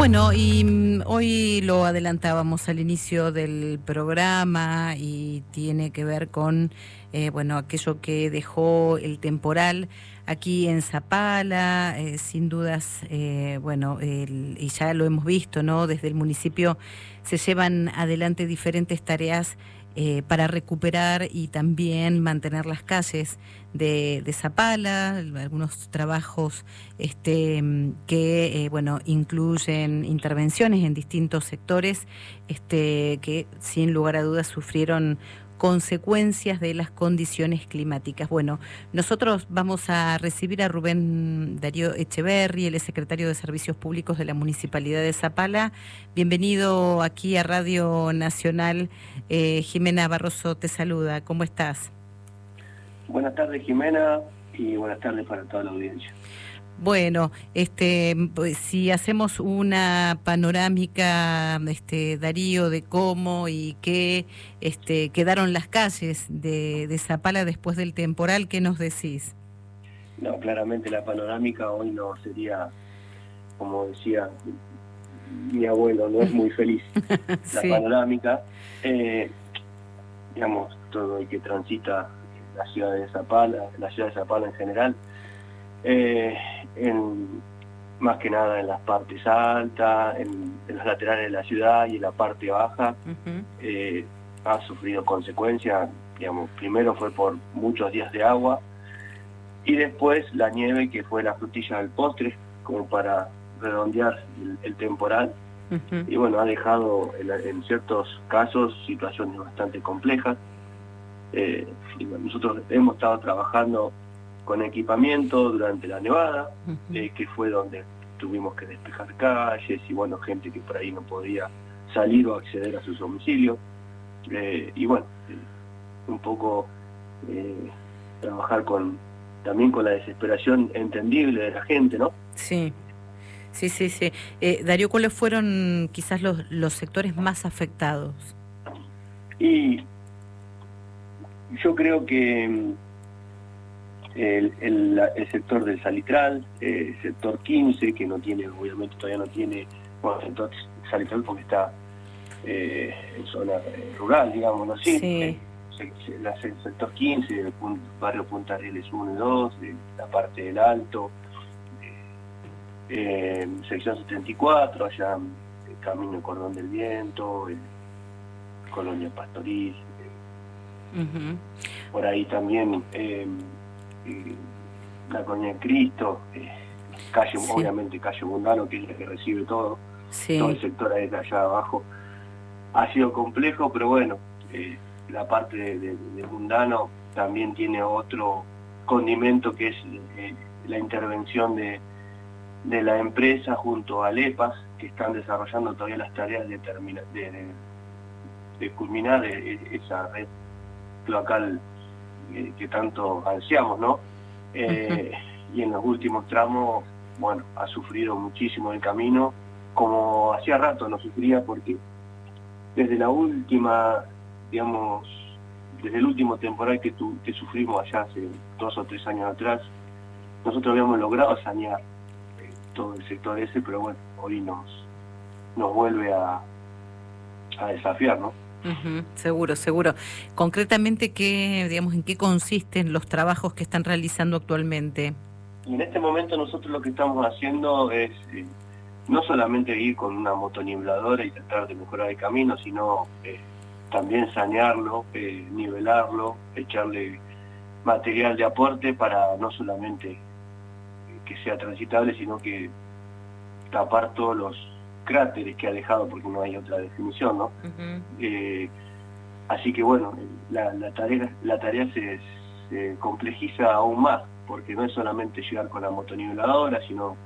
Bueno, y hoy lo adelantábamos al inicio del programa y tiene que ver con, bueno, aquello que dejó el temporal aquí en Zapala, sin dudas, bueno, y ya lo hemos visto, ¿no? Desde el municipio se llevan adelante diferentes tareas para recuperar y también mantener las calles de Zapala, algunos trabajos que bueno, incluyen intervenciones en distintos sectores que sin lugar a dudas sufrieron consecuencias de las condiciones climáticas. Bueno, nosotros vamos a recibir a Rubén Darío Echeverri, él es secretario de Servicios Públicos de la Municipalidad de Zapala. Bienvenido aquí a Radio Nacional. Jimena Barroso te saluda. ¿Cómo estás? Buenas tardes, Jimena, y buenas tardes para toda la audiencia. Bueno, pues, si hacemos una panorámica, Darío, de cómo y qué quedaron las calles de Zapala después del temporal, ¿qué nos decís? No, claramente la panorámica hoy no sería, como decía mi abuelo, no es muy feliz. Sí. La panorámica, digamos, todo el que transita la ciudad de Zapala en general, más que nada en las partes altas, en los laterales de la ciudad y en la parte baja, ha sufrido consecuencias. Digamos, primero fue por muchos días de agua y después la nieve, que fue la frutilla del postre, como para redondear el temporal. Y bueno, ha dejado en ciertos casos situaciones bastante complejas. Y bueno, nosotros hemos estado trabajando con equipamiento durante la nevada, que fue donde tuvimos que despejar calles y bueno, gente que por ahí no podía salir o acceder a sus domicilios. Y bueno, un poco trabajar también con la desesperación entendible de la gente, ¿no? Sí. Darío, ¿cuáles fueron quizás los sectores más afectados? Y yo creo que el sector del Salitral, el sector 15, que no tiene, obviamente todavía no tiene, bueno, el sector Salitral porque está en zona rural, digamos, ¿no? Sí. El sector 15, el barrio Punta Arenas 1 y 2, la parte del Alto, sección 74, allá el Camino Cordón del Viento, Colonia Pastoril, por ahí también la Colonia de Cristo, calle, obviamente calle Mundano, que es la que recibe todo el sector ahí de allá abajo. Ha sido complejo, pero bueno, la parte de Mundano también tiene otro condimento, que es la intervención de la empresa junto a LEPAS, que están desarrollando todavía las tareas de culminar esa red local que tanto ansiamos, ¿no? Y en los últimos tramos, bueno, ha sufrido muchísimo el camino, como hacía rato no sufría, porque desde la última, digamos, desde el último temporal que sufrimos allá hace 2 o 3 años atrás, nosotros habíamos logrado sanear todo el sector ese, pero bueno, hoy nos vuelve a desafiar, ¿no? Seguro. Concretamente, ¿en qué consisten los trabajos que están realizando actualmente? Y en este momento nosotros lo que estamos haciendo es no solamente ir con una motonibladora y tratar de mejorar el camino, sino también sanearlo, nivelarlo, echarle material de aporte para no solamente que sea transitable, sino que tapar todos los cráteres que ha dejado, porque no hay otra definición, ¿no? Así que bueno, la tarea se complejiza aún más, porque no es solamente llegar con la motoniveladora, sino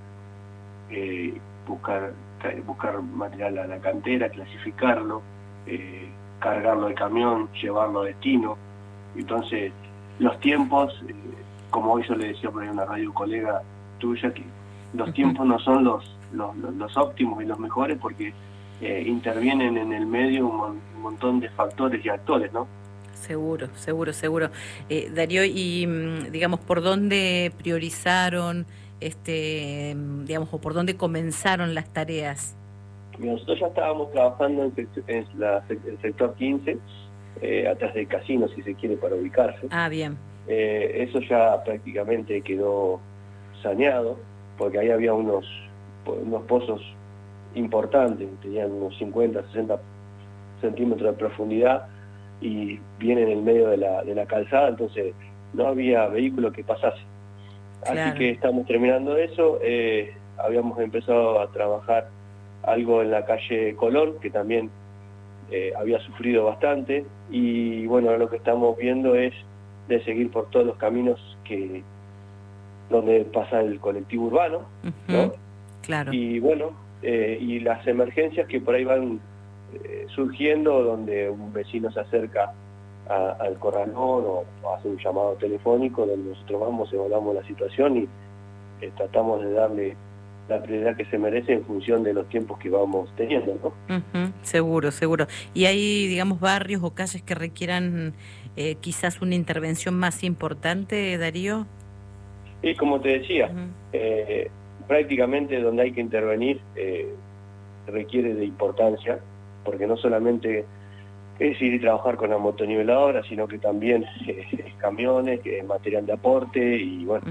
buscar material a la cantera, clasificarlo, cargarlo de camión, llevarlo a destino. Entonces, los tiempos, como hoy yo le decía por ahí a una radio colega tuya, que los tiempos no son los óptimos y los mejores, porque intervienen en el medio un montón de factores y actores, ¿no? Seguro. Darío, y digamos, ¿por dónde priorizaron, digamos, o por dónde comenzaron las tareas? Nosotros ya estábamos trabajando en el sector 15, atrás del casino, si se quiere, para ubicarse. Ah, bien. Eso ya prácticamente quedó saneado, porque ahí había unos pozos importantes, tenían unos 50, 60 centímetros de profundidad y viene en el medio de la calzada, entonces no había vehículo que pasase. Claro. Así que estamos terminando eso. Habíamos empezado a trabajar algo en la calle Colón, que también había sufrido bastante, y bueno, lo que estamos viendo es de seguir por todos los caminos donde pasa el colectivo urbano, ¿no? Claro. Y bueno, y las emergencias que por ahí van surgiendo, donde un vecino se acerca al corralón o hace un llamado telefónico, donde nosotros vamos, evaluamos la situación y tratamos de darle la prioridad que se merece en función de los tiempos que vamos teniendo, ¿no? Seguro, seguro. ¿Y hay, digamos, barrios o calles que requieran quizás una intervención más importante, Darío? Y como te decía, prácticamente donde hay que intervenir requiere de importancia, porque no solamente es ir y trabajar con la motoniveladora, sino que también camiones, material de aporte y bueno,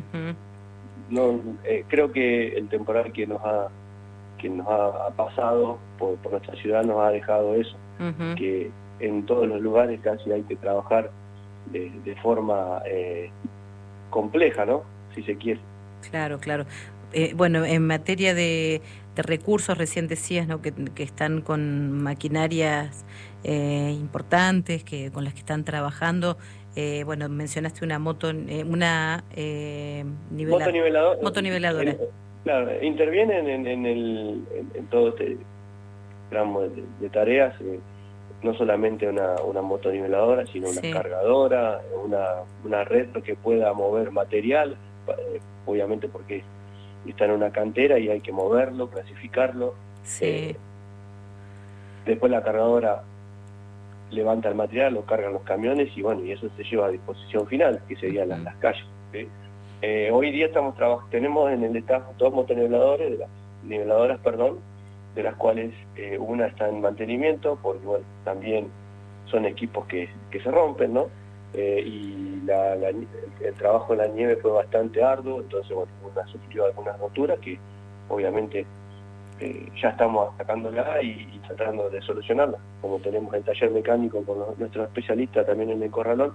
creo que el temporal que nos ha pasado por nuestra ciudad nos ha dejado eso, que en todos los lugares casi hay que trabajar de forma compleja, ¿no? Si se quiere. Claro, claro. Bueno, en materia de recursos, recién decías, ¿no?, que están con maquinarias importantes, con las que están trabajando. Bueno, mencionaste una motoniveladora. Claro, intervienen en todo este tramo de tareas, no solamente una motoniveladora, sino una cargadora, una red que pueda mover material, obviamente porque está en una cantera y hay que moverlo, clasificarlo. Después la cargadora levanta el material, lo cargan los camiones y bueno, y eso se lleva a disposición final, que serían las calles. Hoy día tenemos en el staff 2 motoniveladoras, de las cuales una está en mantenimiento, porque bueno, también son equipos que se rompen, ¿no? Y el trabajo en la nieve fue bastante arduo, entonces bueno, una sufrió algunas roturas que obviamente ya estamos sacándola y tratando de solucionarla, como tenemos el taller mecánico con nuestro especialista también en el corralón.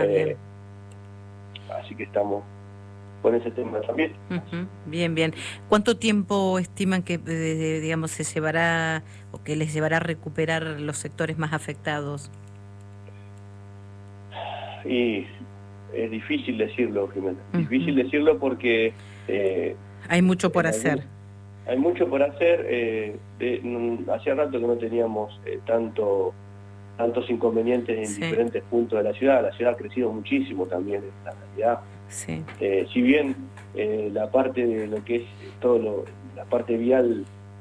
Así que estamos con ese tema también. Bien, bien. ¿Cuánto tiempo estiman que digamos se llevará o que les llevará a recuperar los sectores más afectados? Y es difícil decirlo, Jimena. Difícil decirlo porque hay mucho por hacer. Hay mucho por hacer. Hacía rato que no teníamos tantos inconvenientes en diferentes puntos de la ciudad. La ciudad ha crecido muchísimo también en la realidad. Si bien la parte de lo que es la parte vial,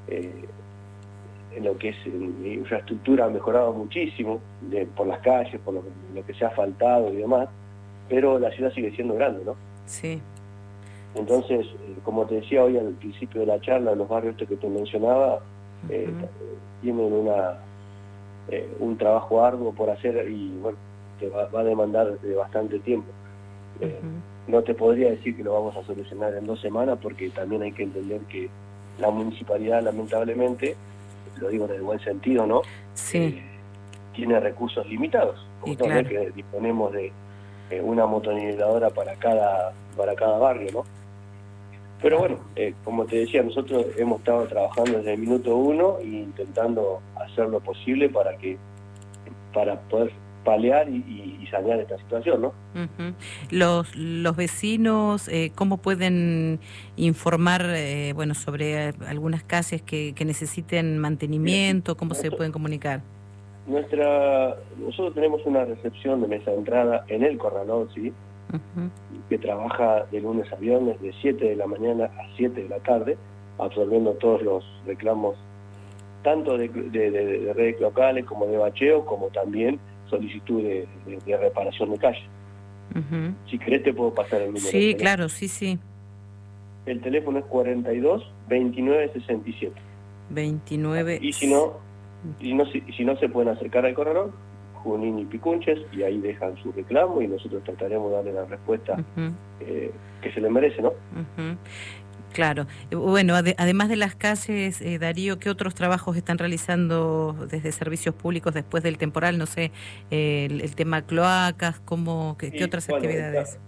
en lo que es infraestructura ha mejorado muchísimo, por las calles, por lo que se ha asfaltado y demás, pero la ciudad sigue siendo grande, ¿no? Sí. Entonces, como te decía hoy al principio de la charla, los barrios que te mencionaba tienen un trabajo arduo por hacer y bueno, que va a demandar de bastante tiempo. No te podría decir que lo vamos a solucionar en 2 semanas, porque también hay que entender que la municipalidad, lamentablemente, lo digo en el buen sentido, ¿no? Tiene recursos limitados. Claro, que disponemos de una motoniveladora para cada barrio, ¿no? Pero bueno, como te decía, nosotros hemos estado trabajando desde el minuto 1 e intentando hacer lo posible para poder paliar y sanear esta situación, ¿no? Los vecinos, ¿cómo pueden informar bueno, sobre algunas calles que necesiten mantenimiento? ¿Cómo se pueden comunicar? Nosotros tenemos una recepción de mesa de entrada en el corralón, ¿sí? Que trabaja de lunes a viernes de 7 de la mañana a 7 de la tarde, absorbiendo todos los reclamos, tanto de redes locales como de bacheo, como también solicitud de reparación de calle. Si querés te puedo pasar el número. Sí, claro, sí. El teléfono es 42 29 67. 29. Y si no se pueden acercar al corralón, Junín y Picunches, y ahí dejan su reclamo y nosotros trataremos de darle la respuesta que se le merece, ¿no? Claro. Bueno, además de las calles, Darío, ¿qué otros trabajos están realizando desde servicios públicos después del temporal? No sé, el tema cloacas, ¿qué otras actividades?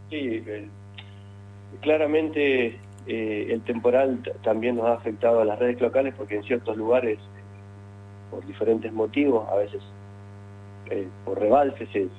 Claramente el temporal también nos ha afectado a las redes cloacales porque en ciertos lugares, por diferentes motivos, a veces por rebalse se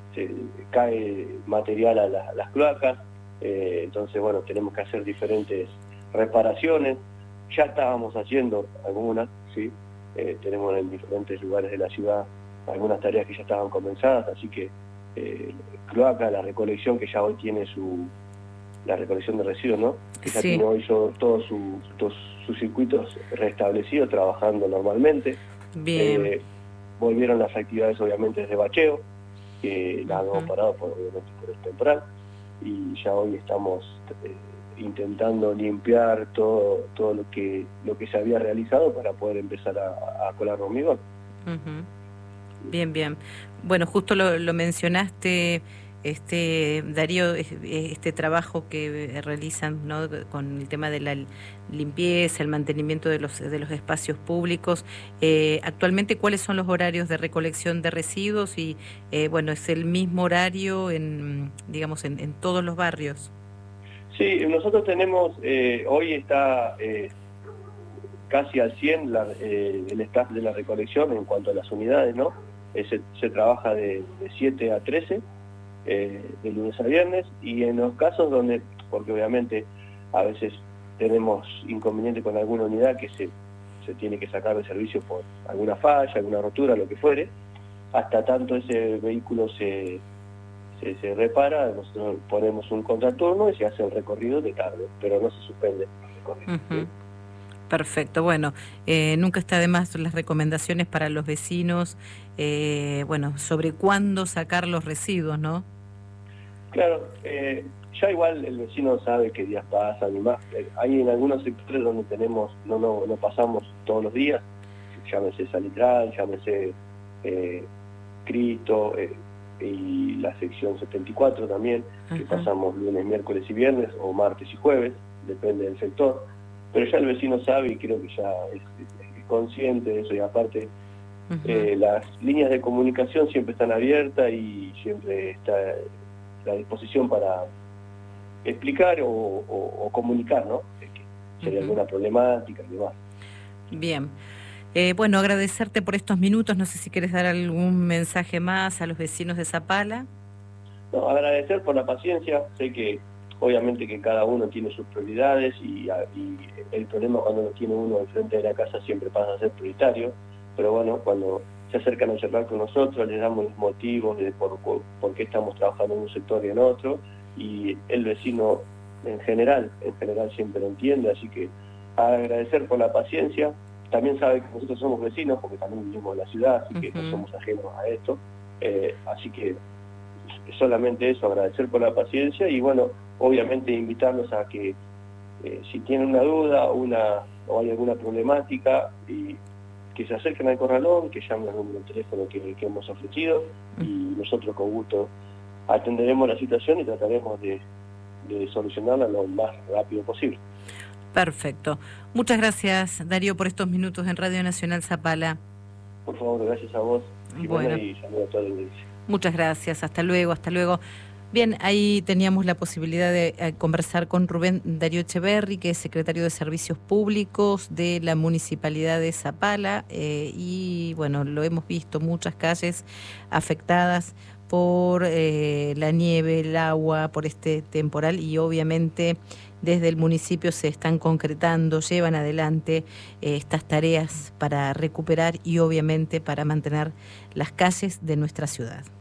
cae material a las cloacas, entonces bueno, tenemos que hacer diferentes reparaciones. Ya estábamos haciendo algunas, ¿sí? Tenemos en diferentes lugares de la ciudad algunas tareas que ya estaban comenzadas, así que cloaca, la recolección que ya hoy tiene la recolección de residuos, ¿no? Que ya tiene hoy todos sus circuitos restablecidos, trabajando normalmente. Bien. Volvieron las actividades obviamente de bacheo, que las habíamos parado obviamente por el temporal, y ya hoy estamos intentando limpiar todo lo que se había realizado para poder empezar a colar hormigón. Bien, bien. Bueno, justo lo mencionaste, Darío, este trabajo que realizan, ¿no?, con el tema de la limpieza, el mantenimiento de los espacios públicos. Actualmente, ¿cuáles son los horarios de recolección de residuos? Y bueno, ¿es el mismo horario en todos los barrios? Sí, nosotros tenemos, hoy está casi al 100 el staff de la recolección en cuanto a las unidades, ¿no? Se trabaja de 7 a 13, de lunes a viernes, y en los casos donde, porque obviamente a veces tenemos inconveniente con alguna unidad que se tiene que sacar de servicio por alguna falla, alguna rotura, lo que fuere, hasta tanto ese vehículo se repara, nosotros ponemos un contraturno y se hace el recorrido de tarde, pero no se suspende el recorrido. ¿Sí? Perfecto. Bueno, nunca está de más las recomendaciones para los vecinos, bueno, sobre cuándo sacar los residuos, ¿no? Claro, ya igual el vecino sabe qué días pasan y más. Hay en algunos sectores donde no pasamos todos los días, llámese Salitral, llámese Cristo, y la sección 74 también, que pasamos lunes, miércoles y viernes, o martes y jueves, depende del sector, pero ya el vecino sabe y creo que ya es consciente de eso, y aparte las líneas de comunicación siempre están abiertas y siempre está la disposición para explicar o comunicar, ¿no? Si hay alguna problemática y demás. Bien. Bueno, agradecerte por estos minutos. No sé si quieres dar algún mensaje más a los vecinos de Zapala. No, agradecer por la paciencia. Sé que obviamente que cada uno tiene sus prioridades y el problema cuando lo tiene uno al frente de la casa siempre pasa a ser prioritario, pero bueno, cuando se acercan a charlar con nosotros les damos los motivos de por qué estamos trabajando en un sector y en otro, y el vecino en general siempre lo entiende, así que agradecer por la paciencia. También sabe que nosotros somos vecinos porque también vivimos en la ciudad, así que no somos ajenos a esto, así que solamente eso, agradecer por la paciencia y bueno, obviamente invitarlos a que si tienen una duda o hay alguna problemática, y que se acerquen al corralón, que llamen al número de teléfono que hemos ofrecido, y nosotros con gusto atenderemos la situación y trataremos de solucionarla lo más rápido posible. Perfecto. Muchas gracias, Darío, por estos minutos en Radio Nacional Zapala. Por favor, gracias a vos, Jimena, y saludo a toda la audiencia. Muchas gracias, hasta luego, hasta luego. Bien, ahí teníamos la posibilidad de conversar con Rubén Darío Echeverri, que es secretario de Servicios Públicos de la Municipalidad de Zapala, y bueno, lo hemos visto, muchas calles afectadas por la nieve, el agua, por este temporal, y obviamente desde el municipio se están concretando, llevan adelante estas tareas para recuperar y obviamente para mantener las calles de nuestra ciudad.